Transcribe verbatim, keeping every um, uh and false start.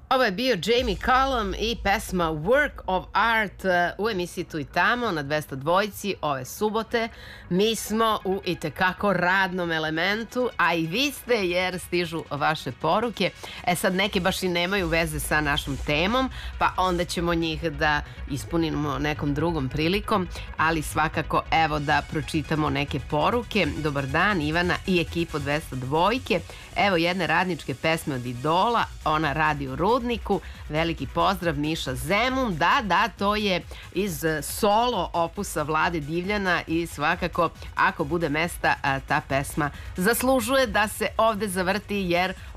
Ovo je bio Jamie Cullum i pesma Work of Art u emisiji Tu i tamo na dvesta dvojci ove subote. Mi smo u itekako radnom elementu, a i vi ste jer stižu vaše poruke. E sad neke baš i nemaju veze sa našom temom, pa onda ćemo njih da ispunimo nekom drugom prilikom, ali svakako evo da pročitamo neke poruke. Dobar dan Ivana i ekipo dvesta dvojke. Evo jedne radničke pesme od Idola, ona radi u Rudniku. Veliki pozdrav Miša Zemun. Da, da, to je iz solo opusa Vlade Divljana i svakako ako bude mesta ta pesma zaslužuje da se ovde zavrti jer